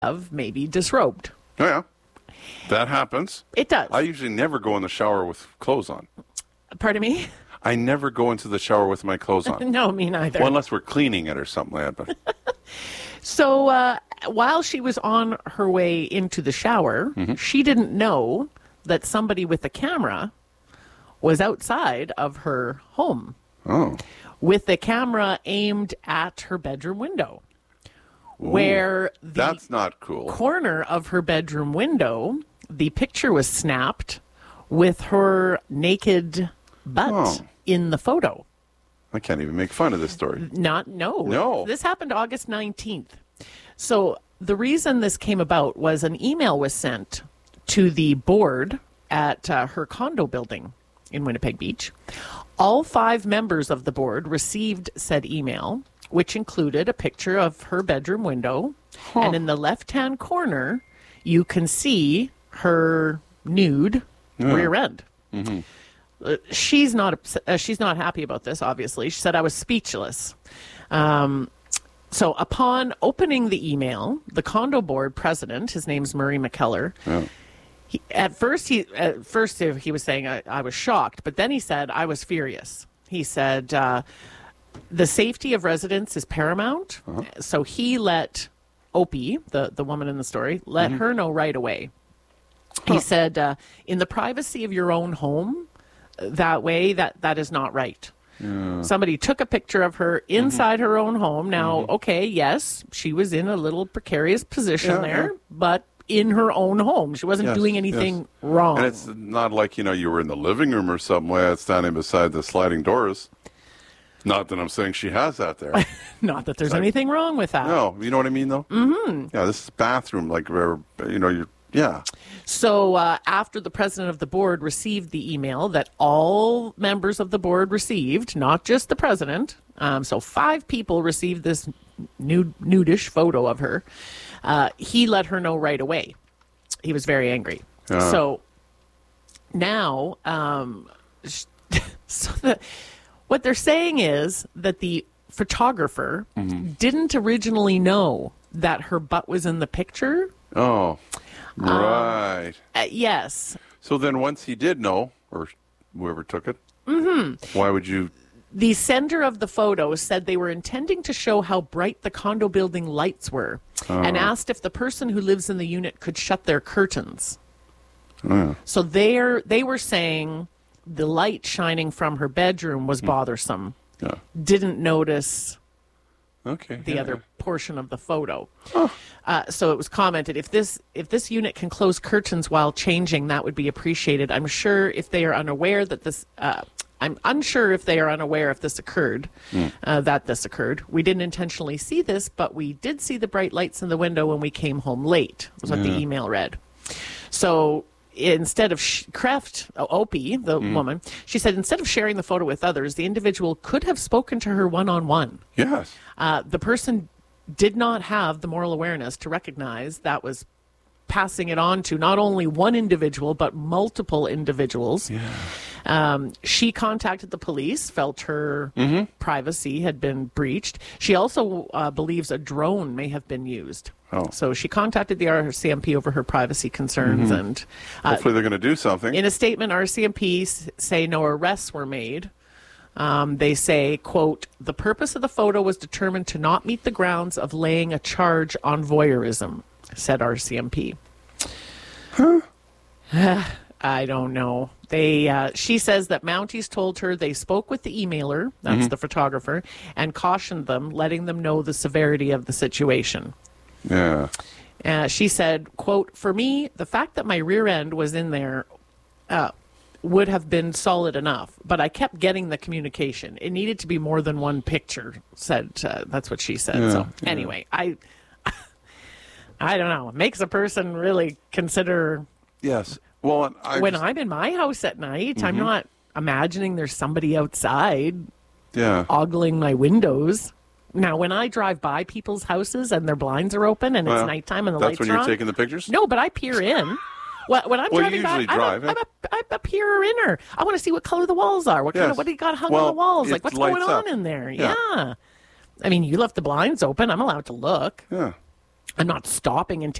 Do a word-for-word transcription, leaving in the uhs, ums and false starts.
of maybe disrobed. Oh, yeah. That happens. It does. I usually never go in the shower with clothes on. Pardon me? I never go into the shower with my clothes on. No, me neither. Well, unless we're cleaning it or something like that. But. So uh, while she was on her way into the shower, mm-hmm. she didn't know that somebody with a camera was outside of her home. Oh. With the camera aimed at her bedroom window. Ooh, where the that's not cool. corner of her bedroom window, the picture was snapped with her naked butt oh. in the photo. I can't even make fun of this story. Not, no. No. This happened August nineteenth. So the reason this came about was an email was sent to the board at uh, her condo building in Winnipeg Beach. All five members of the board received said email, which included a picture of her bedroom window. Huh. And in the left-hand corner, you can see her nude yeah. rear end. Mm-hmm. Uh, she's not upset, uh, she's not happy about this, obviously. She said, I was speechless. Um, so upon opening the email, the condo board president, his name's Murray McKellar, yeah. he, at first he at first he was saying, I, I was shocked, but then he said, I was furious. He said, uh, the safety of residents is paramount. Uh-huh. So he let Opie, the, the woman in the story, let mm-hmm. her know right away. Huh. He said, uh, in the privacy of your own home, that way, that, that is not right. Yeah. Somebody took a picture of her inside mm-hmm. her own home. Now, mm-hmm. okay, yes, she was in a little precarious position yeah, there, yeah. but in her own home. She wasn't yes, doing anything yes. wrong. And it's not like, you know, you were in the living room or somewhere standing beside the sliding doors. Not that I'm saying she has that there. Not that there's like, anything wrong with that. No, you know what I mean, though? Mm-hmm. Yeah, this is bathroom, like, where, you know, you're, yeah. So uh, after the president of the board received the email that all members of the board received, not just the president, um, so five people received this nude, nudish photo of her, uh, he let her know right away. He was very angry. Yeah. So now, um, so the... what they're saying is that the photographer mm-hmm. didn't originally know that her butt was in the picture. Oh, right. Um, uh, yes. So then once he did know, or whoever took it, mm-hmm. why would you... The sender of the photo said they were intending to show how bright the condo building lights were oh. and asked if the person who lives in the unit could shut their curtains. Oh. So they're, they were saying... the light shining from her bedroom was bothersome. Yeah. Didn't notice okay, the yeah, other yeah. portion of the photo. Huh. Uh, so it was commented, if this if this unit can close curtains while changing, that would be appreciated. I'm sure if they are unaware that this... Uh, I'm unsure if they are unaware if this occurred, mm. uh, that this occurred. We didn't intentionally see this, but we did see the bright lights in the window when we came home late, was what yeah. the email read. So... instead of sh- Kreft, uh, Opie, the mm. woman, she said instead of sharing the photo with others, the individual could have spoken to her one-on-one. Yes. Uh, the person did not have the moral awareness to recognize that was passing it on to not only one individual, but multiple individuals. Yeah. Um, she contacted the police, felt her mm-hmm. privacy had been breached. She also uh, believes a drone may have been used. Oh. So she contacted the R C M P over her privacy concerns. Mm-hmm. and uh, hopefully they're going to do something. In a statement, R C M P s- say no arrests were made. Um, they say, quote, the purpose of the photo was determined to not meet the grounds of laying a charge on voyeurism, said R C M P. Huh? I don't know. They, uh, she says that Mounties told her they spoke with the emailer, that's mm-hmm. the photographer, and cautioned them, letting them know the severity of the situation. Yeah. Uh, she said, quote, for me, the fact that my rear end was in there uh, would have been solid enough, but I kept getting the communication. It needed to be more than one picture, said, uh, that's what she said. Yeah, so yeah. anyway, I, I don't know. It makes a person really consider... Yes. Well, I when just, I'm in my house at night, mm-hmm. I'm not imagining there's somebody outside yeah. ogling my windows. Now, when I drive by people's houses and their blinds are open and well, it's nighttime and the that's lights when are you're on, taking the pictures? No, but I peer in. Well, when I'm well, driving you by, usually drive, I'm, a, I'm, a, I'm a peerer inner. I want to see what color the walls are. What yes. kind of what do you got hung well, on the walls? Like what's going on up. in there? Yeah. yeah. I mean, you left the blinds open. I'm allowed to look. Yeah. I'm not stopping and